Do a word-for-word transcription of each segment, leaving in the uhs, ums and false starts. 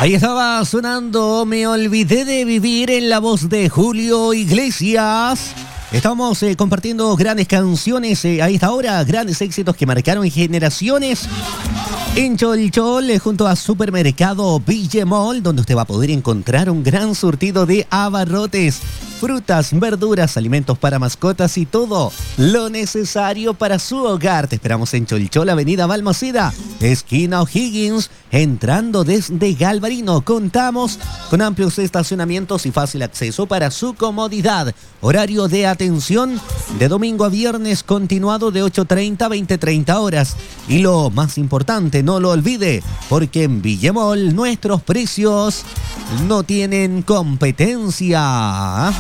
Ahí estaba sonando Me Olvidé de Vivir en la voz de Julio Iglesias. Estamos eh, compartiendo grandes canciones eh, a esta hora, grandes éxitos que marcaron generaciones. En Cholchol, eh, junto a Supermercado Villemol, donde usted va a poder encontrar un gran surtido de abarrotes, frutas, verduras, alimentos para mascotas y todo lo necesario para su hogar. Te esperamos en Cholchol, Avenida Balmaceda, esquina O'Higgins, entrando desde Galvarino. Contamos con amplios estacionamientos y fácil acceso para su comodidad. Horario de atención de domingo a viernes continuado de ocho treinta a veinte treinta horas. Y lo más importante, no lo olvide, porque en Villemol nuestros precios no tienen competencia.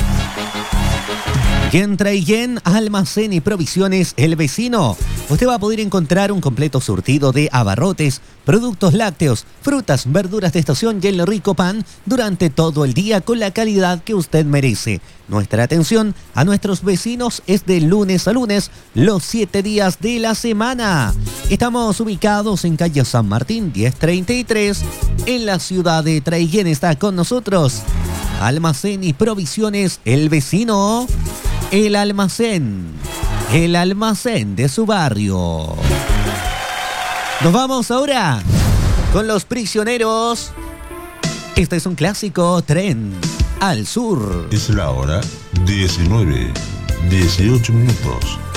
En Traillén, Almacén y Provisiones El Vecino, usted va a poder encontrar un completo surtido de abarrotes, productos lácteos, frutas, verduras de estación y el rico pan durante todo el día con la calidad que usted merece. Nuestra atención a nuestros vecinos es de lunes a lunes, los siete días de la semana. Estamos ubicados en calle San Martín diez treinta y tres, en la ciudad de Traillén. Está con nosotros Almacén y Provisiones El Vecino. El almacén, el almacén de su barrio. Nos vamos ahora con Los Prisioneros. Este es un clásico, Tren al Sur. Es la hora diecinueve, dieciocho minutos.